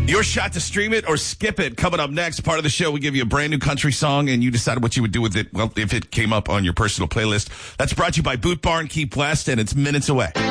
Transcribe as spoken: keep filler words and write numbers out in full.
Your shot to stream it or skip it. Coming up next, part of the show, we give you a brand new country song, and you decide what you would do with it, well, if it came up on your personal playlist. That's brought to you by Boot Barn Keep West, and it's minutes away.